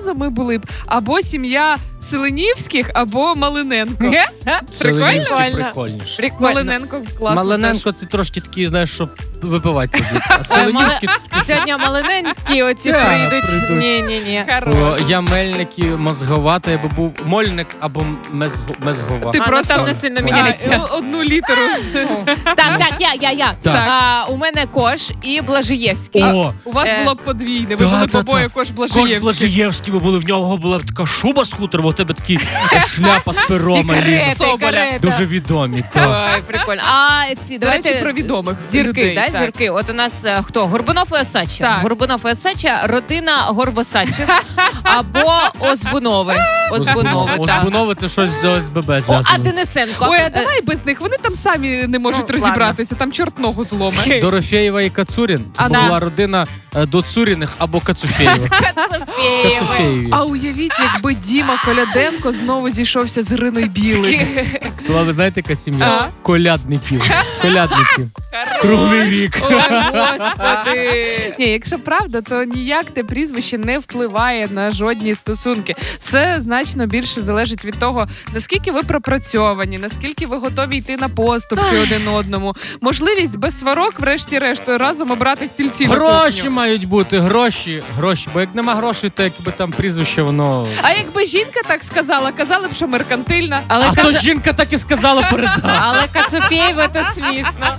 разом ми були б або сім'я Селенівських, або Малиненко. Селенівський прикольніше. Малиненко класно. Малиненко це трошки такий, знаєш, щоб випивати тобі. А Селенівський... Сьогодні Малиненькі оці прийдуть. Ні. Я Мельник і Мозгова, я би був Мольник або Мезгова. Ти просто там не сильно міняється. Одну літеру. Так, я. Так. У мене Кош і Блажиєвський. У вас було б подвійне. Ви були побоє Кош Блажиєвський. Кош Блажиєвський ви були, в нього була така шуба з хутором, у тебе такі шляпа з пером. Карети. Дуже відомі. Ой, прикольно. А ці, До речі, давайте про відомих зірки, людей. да, Так. зірки. От у нас хто? Горбунов і Осадча. Так. Горбунов і Осадча, родина Горбосадчих або Озбунови. Озбунови це щось з ОСББ А зв'язано. Денисенко. Ой, а давай без них. Вони там самі не можуть розібратися. Там чорт ногу зломе. Дорофєєва і Кацурін. Це була родина Доцуріних або Кацуфєєва. Кацуфєєві. А уявіть, якби Діма Коляденко знову зійшовся з Іриною Білик. Була, ви знаєте, яка сім'я? Колядників. Круглий рік. Ой, Господи. Ні, якщо правда, то ніяк те прізвище не впливає на жодні стосунки. Все значно більше залежить від того, наскільки ви пропрацьовані, наскільки ви готові йти на поступки один одному. Можливість без сварок, врешті-решт, разом обрати стільці на Гроші кухню. мають бути, гроші. Бо як нема грошей, то якби там прізвище, воно... А якби жінка так сказала, казали б, що меркантильна. Але А то жінка так і сказала передав. Але Кацуфєєва це смішно.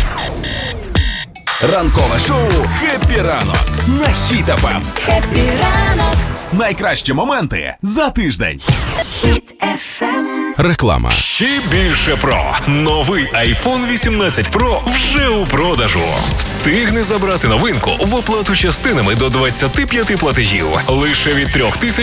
Ранкове шоу «Хеппі ранок» на Хіт FM. Хеппі ранок, Найкращі моменти за тиждень. Хіт FM. Реклама. Ще більше про. Новий iPhone 18 Pro вже у продажу. Встигни забрати новинку в оплату частинами до 25 платежів. Лише від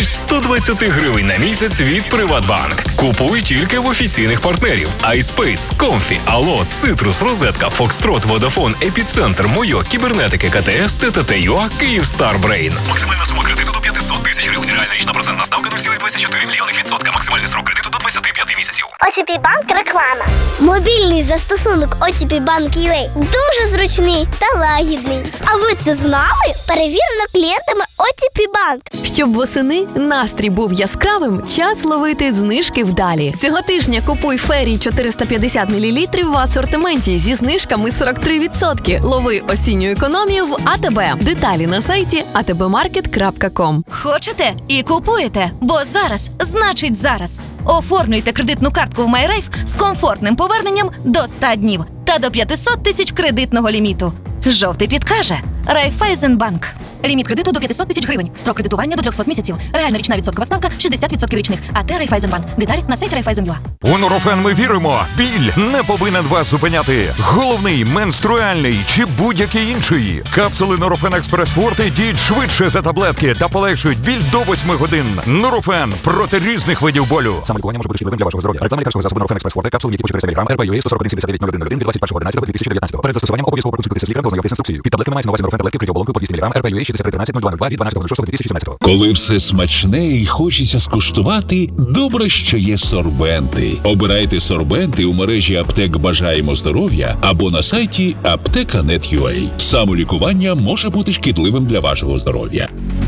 3120 гривень на місяць від Приватбанк. Купуй тільки в офіційних партнерів. iSpace, Comfy, Allo, Citrus, Розетка, Foxtrot, Vodafone, Епіцентр, Мойо, Кібернетики, КТС, ТТТ.ЮА, Київстар Брейн. Максимальна сума кредиту до 500 тисяч гривень. Реальна річна процентна ставка 0,24 мільйонів %. Максимальний срок кредиту до 25 місяців. OTP Bank реклама. Мобільний застосунок OTP Bank UA дуже зручний та лагідний. А ви це знали? Перевірено клієнтами OTP Bank. Щоб восени настрій був яскравим, час ловити знижки вдалі. Цього тижня купуй фері 450 мл в асортименті зі знижками 43%. Лови осінню економію в АТБ. Деталі на сайті atbmarket.com. Хочете і купуєте, бо зараз значить зараз. Оформлюйте кредитну картку в MyRafe з комфортним поверненням до 100 днів та до 500 тисяч кредитного ліміту. Жовтий підкаже Райфайзенбанк. Ліміт кредиту до 500 тисяч гривень. Строк кредитування до 300 місяців. Реальна річна відсоткова ставка 60% річних. АТ Райфайзенбанк. Деталі на сайті Райфайзен.ua. У Нурофен ми віримо. Біль не повинен вас зупиняти. Головний, менструальний чи будь-який інший. Капсули Нурофен Експрес Форте діють швидше за таблетки та полегшують біль до 8 годин. Нурофен проти різних видів болю. Саме лікування може бути шкідливим для вашого здоров'я. Реклама лікарського засобу Нурофен Експрес Форте. Капсули, які по 400 мг. РПЮА 141-79-01-01 від 21.11.2019. Перед застосуванням обов'язково проконсультуйтеся з лікарем, ознайомтесь з інструкцією. Під таблетками мається на увазі Нурофен таблетки при оболонку по 200 мг. РПЮА 6313-0202 від 12.06.2017. Коли все смачне і хочеться скуштувати, добре, що є сорбенти. Обирайте сорбенти у мережі аптек «Бажаємо здоров'я» або на сайті apteka.net.ua. Самолікування може бути шкідливим для вашого здоров'я.